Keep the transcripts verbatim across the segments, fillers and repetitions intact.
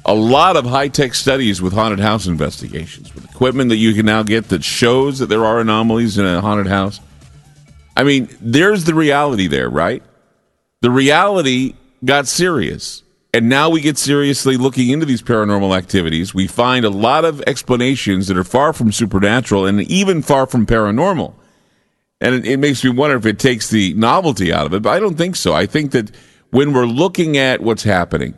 a lot of high-tech studies with haunted house investigations, with equipment that you can now get that shows that there are anomalies in a haunted house. I mean, there's the reality there, right? The reality got serious. And now we get seriously looking into these paranormal activities. We find a lot of explanations that are far from supernatural and even far from paranormal. And it, it makes me wonder if it takes the novelty out of it. But I don't think so. I think that when we're looking at what's happening,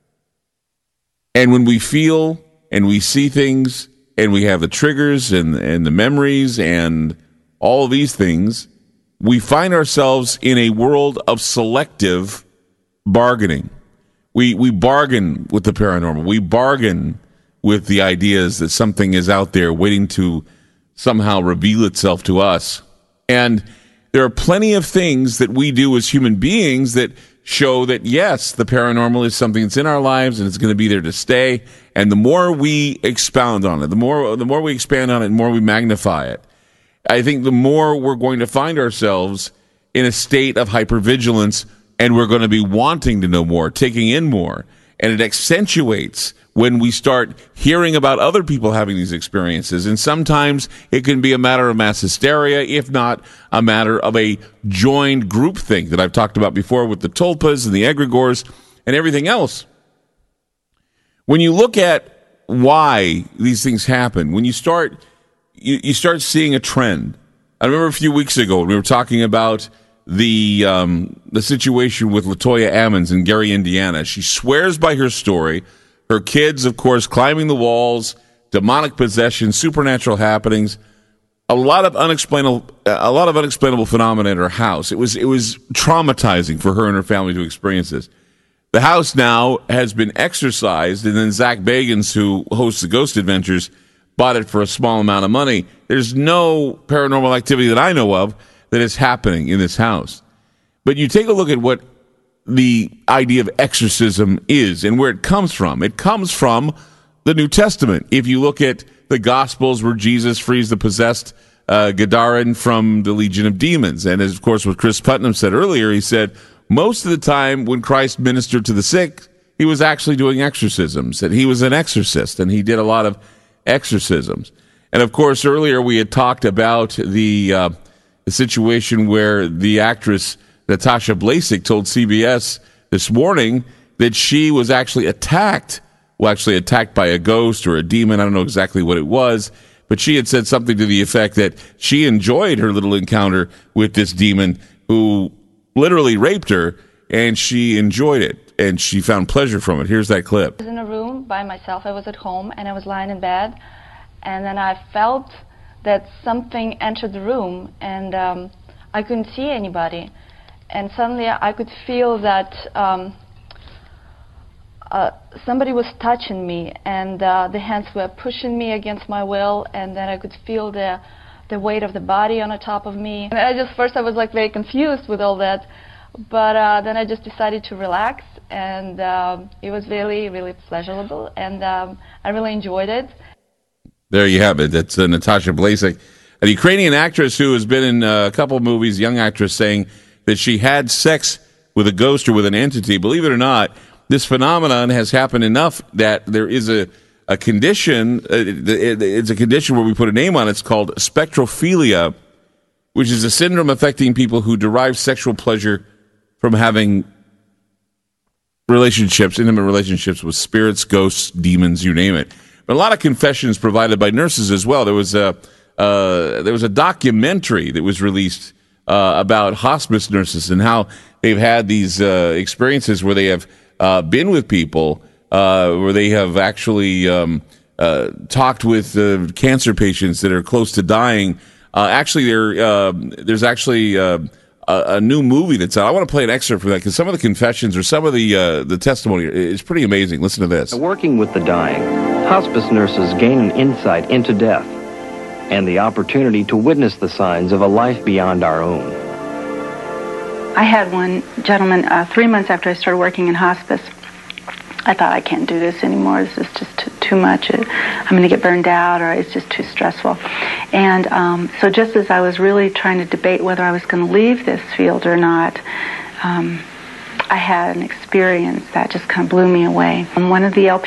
and when we feel and we see things, and we have the triggers and, and the memories and all of these things, we find ourselves in a world of selective bargaining. We we bargain with the paranormal. We bargain with the ideas that something is out there waiting to somehow reveal itself to us. And there are plenty of things that we do as human beings that show that, yes, the paranormal is something that's in our lives and it's going to be there to stay. And the more we expound on it, the more the more we expand on it, the more we magnify it, I think the more we're going to find ourselves in a state of hypervigilance, and we're going to be wanting to know more, taking in more. And it accentuates when we start hearing about other people having these experiences. And sometimes it can be a matter of mass hysteria, if not a matter of a joined groupthink that I've talked about before with the tulpas and the egregores and everything else. When you look at why these things happen, when you start, you, you start seeing a trend. I remember a few weeks ago when we were talking about the um, the situation with LaToya Ammons in Gary, Indiana. She swears by her story. Her kids, of course, climbing the walls, demonic possession, supernatural happenings, a lot of unexplainable, a lot of unexplainable phenomena in her house. It was it was traumatizing for her and her family to experience this. The house now has been exorcised, and then Zach Bagans, who hosts the Ghost Adventures, bought it for a small amount of money. There's no paranormal activity that I know of that is happening in this house. But you take a look at what the idea of exorcism is and where it comes from. It comes from the New Testament. If you look at the Gospels where Jesus frees the possessed uh, Gadaran from the legion of demons. And as, of course, what Chris Putnam said earlier, he said most of the time when Christ ministered to the sick, he was actually doing exorcisms, and he was an exorcist, and he did a lot of exorcisms. And, of course, earlier we had talked about the... Uh, The situation where the actress Natasha Blasik told C B S this morning that she was actually attacked, well, actually attacked by a ghost or a demon. I don't know exactly what it was, but she had said something to the effect that she enjoyed her little encounter with this demon who literally raped her, and she enjoyed it, and she found pleasure from it. Here's that clip. I was in a room by myself. I was at home, and I was lying in bed, and then I felt that something entered the room, and um, I couldn't see anybody. And suddenly I could feel that um, uh, somebody was touching me, and uh, the hands were pushing me against my will, and then I could feel the, the weight of the body on the top of me. And I just, first I was like very confused with all that, but uh, then I just decided to relax, and um, it was really, really pleasurable, and um, I really enjoyed it. There you have it. That's uh, Natasha Blasik, a Ukrainian actress who has been in uh, a couple of movies, young actress, saying that she had sex with a ghost or with an entity. Believe it or not, this phenomenon has happened enough that there is a, a condition, uh, it, it's a condition where we put a name on it. It's called spectrophilia, which is a syndrome affecting people who derive sexual pleasure from having relationships, intimate relationships with spirits, ghosts, demons, you name it. But a lot of confessions provided by nurses as well. There was a uh, there was a documentary that was released uh, about hospice nurses and how they've had these uh, experiences where they have uh, been with people, uh, where they have actually um, uh, talked with uh, cancer patients that are close to dying. Uh, actually, there uh, there's actually uh, a, a new movie that's out. I want to play an excerpt from that because some of the confessions or some of the uh, the testimony is pretty amazing. Listen to this. Working with the dying, hospice nurses gain an insight into death and the opportunity to witness the signs of a life beyond our own. I had one gentleman, uh, three months after I started working in hospice, I thought, I can't do this anymore. This is just too, too much. I'm going to get burned out, or it's just too stressful. And um, so just as I was really trying to debate whether I was going to leave this field or not, um, I had an experience that just kind of blew me away. And one of the L P